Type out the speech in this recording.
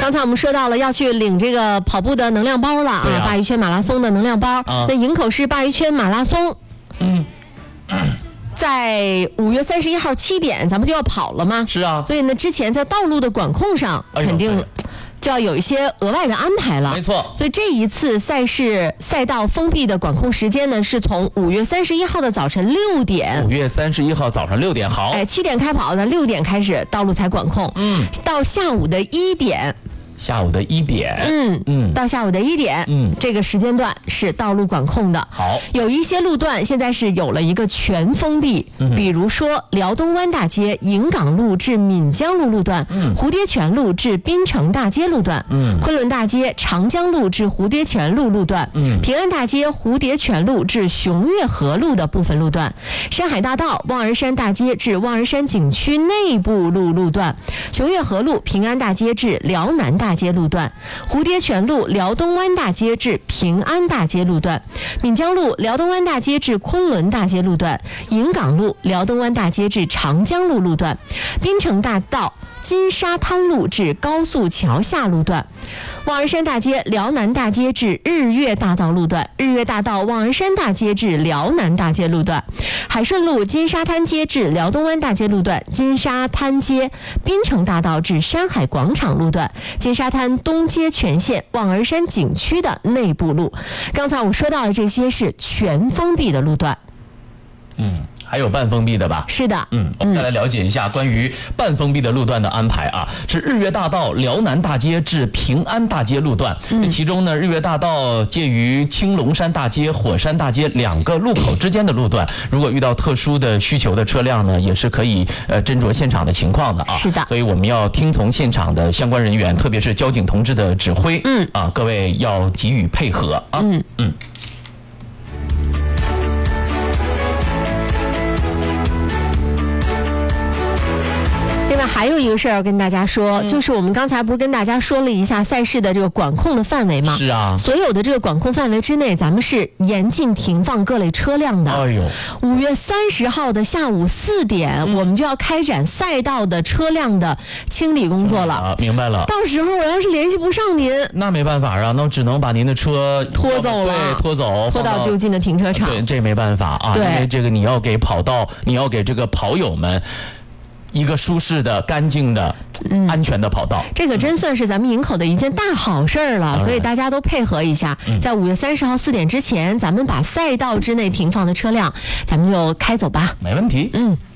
刚才我们说到了要去领这个跑步的能量包了啊，鲅鱼圈马拉松的能量包。那营口市鲅鱼圈马拉松，在5月31号7点，咱们就要跑了吗？ 是啊。 所以呢，之前在道路的管控上，肯定就要有一些额外的安排了。 没错。 所以这一次赛道封闭的管控时间呢，是从5月31号的早晨6点。 5月31号早上6点，好。 7点开跑的，6点开始道路才管控。到下午的1点。 下午的1点， 到下午的1点，这个时间段是道路管控的。 好， 有一些路段现在是有了一个全封闭，比如说辽东湾大街营港路至闽江路路段，蝴蝶泉路至滨城大街路段，昆仑大街长江路至蝴蝶泉路路段，平安大街蝴蝶泉路至熊岳河路的部分路段，山海大道望儿山大街至望儿山景区内部路段，熊岳河路平安大街至辽南大街路段，蝴蝶泉路辽东湾大街至平安大街路段，闽江路辽东湾大街至昆仑大街路段，营港路辽东湾大街至长江路路段，滨城大道金沙滩路至高速桥下路段，望儿山大街辽南大街至日月大道路段，日月大道望儿山大街至辽南大街路段，海顺路金沙滩街至辽东湾大街路段，金沙滩街滨城大道至山海广场路段，金沙滩东街全线望儿山景区的内部路。刚才我说到的这些是全封闭的路段。 还有半封闭的吧？ 是的。 我们再来了解一下关于半封闭的路段的安排啊。是日月大道辽南大街至平安大街路段，其中呢，日月大道介于青龙山大街、火山大街2个路口之间的路段，如果遇到特殊的需求的车辆呢，也是可以斟酌现场的情况的啊。 是的。 所以我们要听从现场的相关人员，特别是交警同志的指挥。各位要给予配合啊。 另外还有一个事儿要跟大家说，就是我们刚才不是跟大家说了一下赛事的这个管控的范围吗？ 是啊， 所有的这个管控范围之内，咱们是严禁停放各类车辆的。5月30号的下午4点，我们就要开展赛道的车辆的清理工作了。 明白了。 到时候我要是联系不上您， 那没办法啊，那我只能把您的车拖走了， 对，拖到就近的停车场。 对，这没办法啊，因为这个你要给跑道，你要给这个跑友们一个舒适的、干净的、安全的跑道。 这可真算是咱们营口的一件大好事了，所以大家都配合一下，在5月30号4点之前，咱们把赛道之内停放的车辆，咱们就开走吧。 没问题。